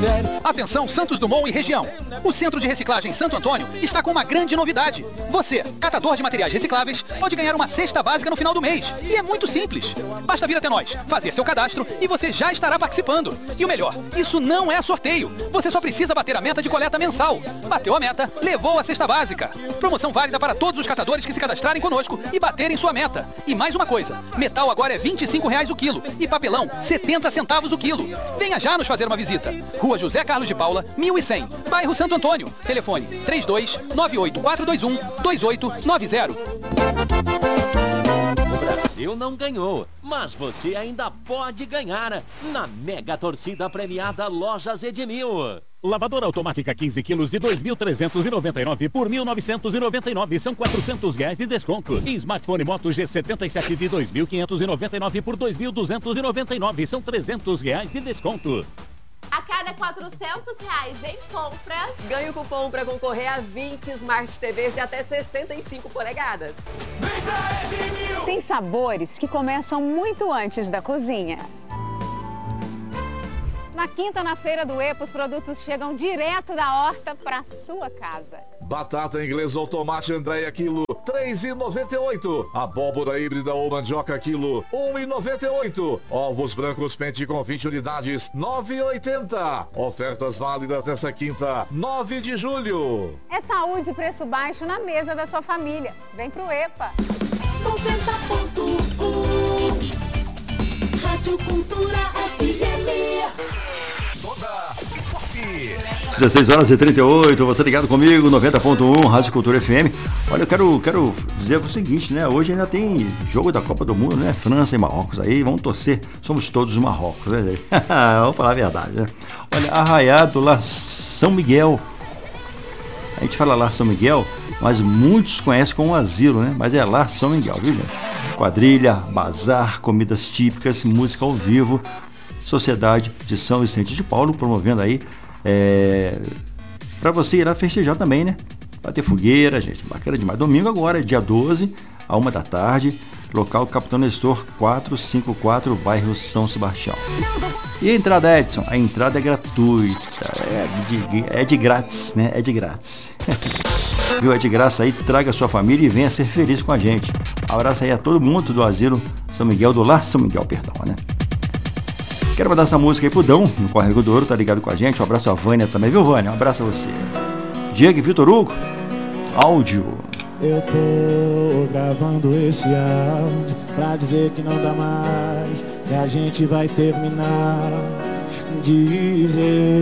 Atenção Santos Dumont e região. O Centro de Reciclagem Santo Antônio está com uma grande novidade. Você, catador de materiais recicláveis, pode ganhar uma cesta básica no final do mês. E é muito simples. Basta vir até nós, fazer seu cadastro e você já estará participando. E o melhor, isso não é sorteio. Você só precisa bater a meta de coleta mensal. Bateu a meta, levou a cesta básica. Promoção válida para todos os catadores que se cadastrarem conosco e baterem sua meta. E mais uma coisa, metal agora é R$ 25,00 o quilo e papelão 70 centavos o quilo. Venha já nos fazer uma visita. Rua José Carlos de Paula, 1100, bairro Santo Antônio. Telefone 32-98421-2890. O Brasil não ganhou, mas você ainda pode ganhar na Mega Torcida Premiada Lojas Edmil. Lavadora automática 15 quilos de 2.399 por 1.999, são R$400 de desconto. E smartphone Moto G77 de 2.599 por 2.299, são R$300 de desconto. A cada R$400 em compras, ganhe o cupom para concorrer a 20 Smart TVs de até 65 polegadas. Tem sabores que começam muito antes da cozinha. Na quinta, na Feira do EPA, os produtos chegam direto da horta para sua casa. Batata inglesa ou tomate Andréia quilo, R$ 3,98. Abóbora híbrida ou mandioca quilo, R$ 1,98. Ovos brancos Pente com 20 unidades, R$ 9,80. Ofertas válidas nessa quinta, 9 de julho. É saúde e preço baixo na mesa da sua família. Vem pro EPA. 90.1 Rádio Cultura FM. 16h38, você ligado comigo, 90.1, Rádio Cultura FM. Olha, eu quero dizer o seguinte, né? Hoje ainda tem jogo da Copa do Mundo, né? França e Marrocos aí, vamos torcer, somos todos Marrocos, né? Vamos falar a verdade, né? Olha, Arraiado lá, São Miguel. A gente fala lá São Miguel, mas muitos conhecem como asilo, né? Mas é lá São Miguel, viu, gente? Quadrilha, bazar, comidas típicas, música ao vivo. Sociedade de São Vicente de Paulo, promovendo aí para você ir lá festejar também, né? Vai ter fogueira, gente, bacana demais. Domingo agora, dia 12, à 1h, local Capitão Nestor 454, bairro São Sebastião. E a entrada, Edson? A entrada é gratuita, é de grátis, né? É de grátis. Viu? É de graça aí, traga sua família e venha ser feliz com a gente. Abraço aí a todo mundo do Asilo São Miguel, do Lar São Miguel, perdão, né? Quero mandar essa música aí pro Dão, no Córrego do Ouro, tá ligado com a gente. Um abraço a Vânia também, viu, Vânia? Um abraço a você. Diego e Vitor Hugo, áudio. Eu tô gravando esse áudio pra dizer que não dá mais, que a gente vai terminar. Dizer